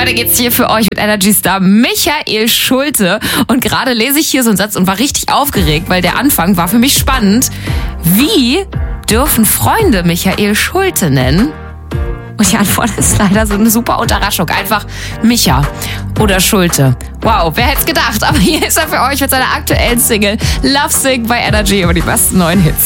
Weiter geht's hier für euch mit Energy Star Michael Schulte. Und gerade lese ich hier so einen Satz und war richtig aufgeregt, weil der Anfang war für mich spannend. Wie dürfen Freunde Michael Schulte nennen? Und die Antwort ist leider so eine super Unterraschung. Einfach Micha oder Schulte. Wow, wer hätte es gedacht? Aber hier ist er für euch mit seiner aktuellen Single Love Sick bei Energy über die besten neuen Hits.